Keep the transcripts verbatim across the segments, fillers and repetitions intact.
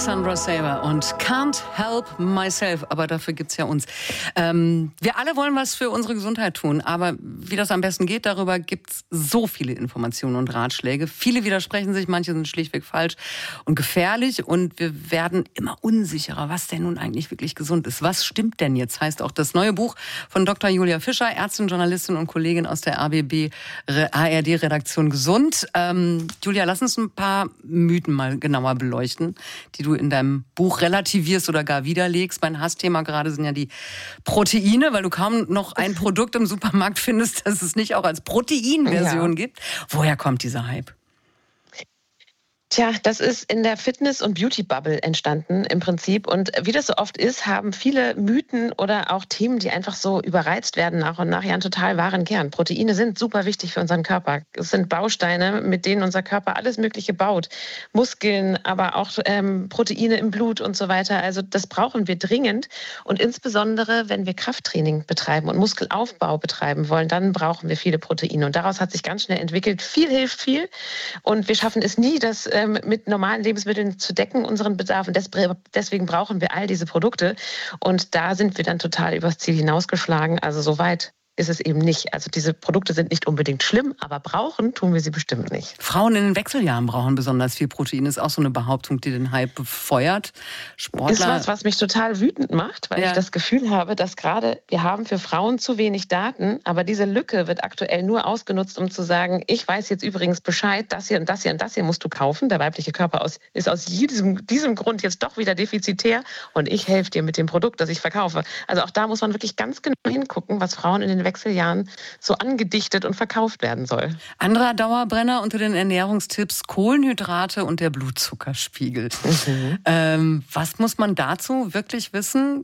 Alexandra Saber und Can't Help Myself. Aber dafür gibt's ja uns. Ähm, wir alle wollen was für unsere Gesundheit tun. Aber wie das am besten geht, darüber gibt's so viele Informationen und Ratschläge. Viele widersprechen sich, manche sind schlichtweg falsch und gefährlich. Und wir werden immer unsicherer, was denn nun eigentlich wirklich gesund ist. Was stimmt denn jetzt? Heißt auch das neue Buch von Doktor Julia Fischer, Ärztin, Journalistin und Kollegin aus der A B B A R D-Redaktion Gesund. Ähm, Julia, lass uns ein paar Mythen mal genauer beleuchten, die du in deinem Buch relativierst oder gar widerlegst. Mein Hassthema gerade sind ja die Proteine, weil du kaum noch ein Produkt im Supermarkt findest, das es nicht auch als Proteinversion ja. gibt. Woher kommt dieser Hype? Tja, das ist in der Fitness- und Beauty-Bubble entstanden im Prinzip. Und wie das so oft ist, haben viele Mythen oder auch Themen, die einfach so überreizt werden, nach und nach ja einen total wahren Kern. Proteine sind super wichtig für unseren Körper. Es sind Bausteine, mit denen unser Körper alles Mögliche baut. Muskeln, aber auch ähm, Proteine im Blut und so weiter. Also das brauchen wir dringend. Und insbesondere, wenn wir Krafttraining betreiben und Muskelaufbau betreiben wollen, dann brauchen wir viele Proteine. Und daraus hat sich ganz schnell entwickelt, viel hilft viel. Und wir schaffen es nie, dass mit normalen Lebensmitteln zu decken, unseren Bedarf. Und deswegen brauchen wir all diese Produkte. Und da sind wir dann total übers Ziel hinausgeschlagen. Also so weit ist es eben nicht. Also diese Produkte sind nicht unbedingt schlimm, aber brauchen tun wir sie bestimmt nicht. Frauen in den Wechseljahren brauchen besonders viel Protein. Ist auch so eine Behauptung, die den Hype befeuert. Sportler ist was, was mich total wütend macht, weil ja. ich das Gefühl habe, dass gerade wir haben für Frauen zu wenig Daten, aber diese Lücke wird aktuell nur ausgenutzt, um zu sagen, ich weiß jetzt übrigens Bescheid, das hier und das hier und das hier musst du kaufen. Der weibliche Körper aus, ist aus diesem, diesem Grund jetzt doch wieder defizitär und ich helfe dir mit dem Produkt, das ich verkaufe. Also auch da muss man wirklich ganz genau hingucken, was Frauen in den Wechseljahren so angedichtet und verkauft werden soll. Anderer Dauerbrenner unter den Ernährungstipps: Kohlenhydrate und der Blutzuckerspiegel. Mhm. Ähm, was muss man dazu wirklich wissen?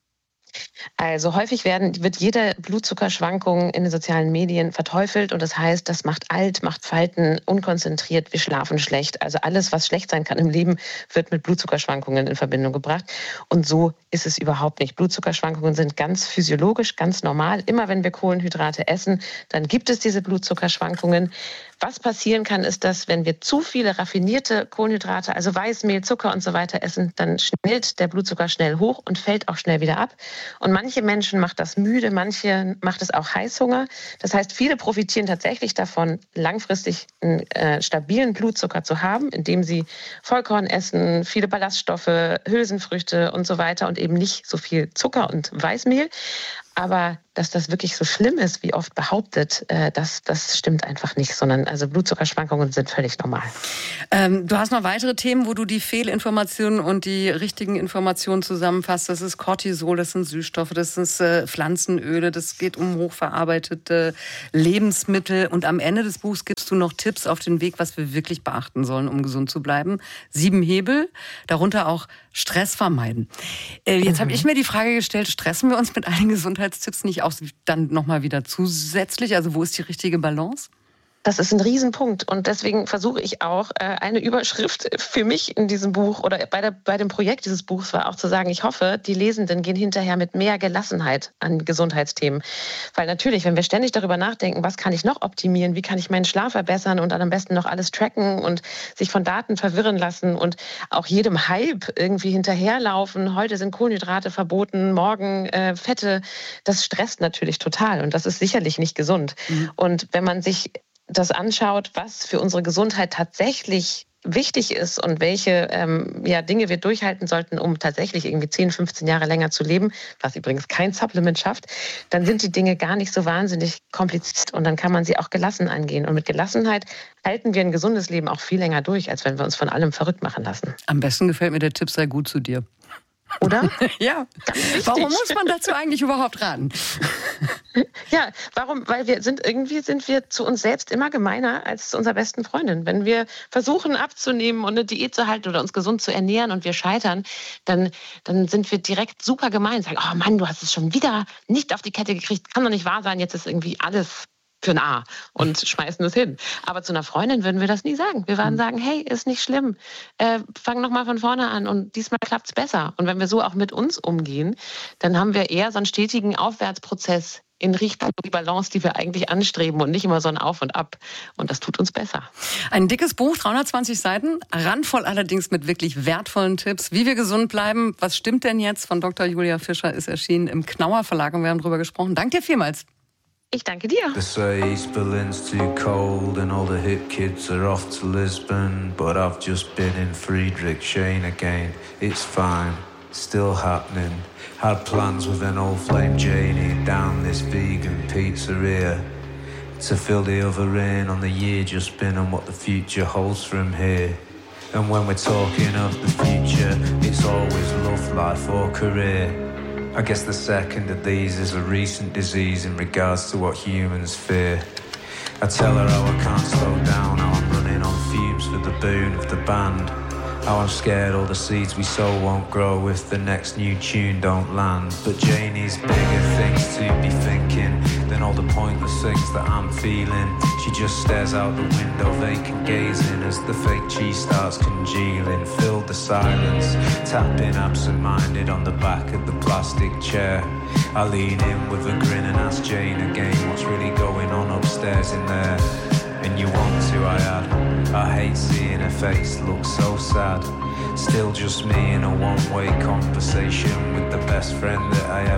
Also häufig werden, wird jede Blutzuckerschwankung in den sozialen Medien verteufelt und das heißt, das macht alt, macht Falten, unkonzentriert, wir schlafen schlecht. Also alles, was schlecht sein kann im Leben, wird mit Blutzuckerschwankungen in Verbindung gebracht und so ist es überhaupt nicht. Blutzuckerschwankungen sind ganz physiologisch, ganz normal. Immer wenn wir Kohlenhydrate essen, dann gibt es diese Blutzuckerschwankungen. Was passieren kann, ist, dass wenn wir zu viele raffinierte Kohlenhydrate, also Weißmehl, Zucker und so weiter essen, dann schnellt der Blutzucker schnell hoch und fällt auch schnell wieder ab. Und manche Menschen macht das müde, manche macht es auch Heißhunger. Das heißt, viele profitieren tatsächlich davon, langfristig einen äh, stabilen Blutzucker zu haben, indem sie Vollkorn essen, viele Ballaststoffe, Hülsenfrüchte und so weiter und eben nicht so viel Zucker und Weißmehl. Aber dass das wirklich so schlimm ist, wie oft behauptet, äh, das, das stimmt einfach nicht, sondern also Blutzuckerschwankungen sind völlig normal. Ähm, du hast noch weitere Themen, wo du die Fehlinformationen und die richtigen Informationen zusammenfasst. Das ist Cortisol, das sind Süßstoffe, das sind äh, Pflanzenöle, das geht um hochverarbeitete Lebensmittel. Und am Ende des Buchs gibst du noch Tipps auf den Weg, was wir wirklich beachten sollen, um gesund zu bleiben. Sieben Hebel, darunter auch Stress vermeiden. Äh, jetzt mhm. habe ich mir die Frage gestellt, stressen wir uns mit allen Gesundheitstipps nicht auch dann nochmal wieder zusätzlich? Also wo ist die richtige Balance? Das ist ein Riesenpunkt und deswegen versuche ich auch, eine Überschrift für mich in diesem Buch oder bei, der, bei dem Projekt dieses Buchs war auch zu sagen, ich hoffe, die Lesenden gehen hinterher mit mehr Gelassenheit an Gesundheitsthemen. Weil natürlich, wenn wir ständig darüber nachdenken, was kann ich noch optimieren, wie kann ich meinen Schlaf verbessern und dann am besten noch alles tracken und sich von Daten verwirren lassen und auch jedem Hype irgendwie hinterherlaufen, heute sind Kohlenhydrate verboten, morgen äh, Fette, das stresst natürlich total und das ist sicherlich nicht gesund. Mhm. Und wenn man sich das anschaut, was für unsere Gesundheit tatsächlich wichtig ist und welche ähm, ja, Dinge wir durchhalten sollten, um tatsächlich irgendwie zehn, fünfzehn Jahre länger zu leben, was übrigens kein Supplement schafft, dann sind die Dinge gar nicht so wahnsinnig kompliziert und dann kann man sie auch gelassen angehen. Und mit Gelassenheit halten wir ein gesundes Leben auch viel länger durch, als wenn wir uns von allem verrückt machen lassen. Am besten gefällt mir der Tipp, sei gut zu dir. Oder? Ja. Warum muss man dazu eigentlich überhaupt raten? Ja, warum? Weil wir sind irgendwie sind wir zu uns selbst immer gemeiner als zu unserer besten Freundin. Wenn wir versuchen abzunehmen und eine Diät zu halten oder uns gesund zu ernähren und wir scheitern, dann, dann sind wir direkt super gemein. Sagen, oh Mann, du hast es schon wieder nicht auf die Kette gekriegt. Kann doch nicht wahr sein, jetzt ist irgendwie alles für ein A und schmeißen es hin. Aber zu einer Freundin würden wir das nie sagen. Wir würden sagen, hey, ist nicht schlimm, äh, fang noch mal von vorne an und diesmal klappt es besser. Und wenn wir so auch mit uns umgehen, dann haben wir eher so einen stetigen Aufwärtsprozess in Richtung die Balance, die wir eigentlich anstreben und nicht immer so ein Auf und Ab. Und das tut uns besser. Ein dickes Buch, dreihundertzwanzig Seiten, randvoll allerdings mit wirklich wertvollen Tipps. Wie wir gesund bleiben, was stimmt denn jetzt? Von Doktor Julia Fischer ist erschienen im Knauer Verlag und wir haben drüber gesprochen. Danke dir vielmals. Ich danke dir. They say East Berlin's too cold and all the hip kids are off to Lisbon. But I've just been in Friedrichshain again. It's fine, still happening. Had plans with an old flame Janie down this vegan pizzeria to fill the other in on the year just been and what the future holds from here. And when we're talking of the future, it's always love, life or career. I guess the second of these is a recent disease in regards to what humans fear. I tell her how I can't slow down, how I'm running on fumes for the boon of the band. How I'm scared all the seeds we sow won't grow if the next new tune don't land. But Janie's bigger things to be thinking than all the pointless things that I'm feeling. She just stares out the window, vacant gazing as the fake cheese starts congealing. Filled the silence, tapping absent-minded on the back of the plastic chair. I lean in with a grin and ask Jane again what's really going on upstairs in there. And you want to, I add. I hate seeing her face look so sad. Still just me in a one-way conversation with the best friend that I ever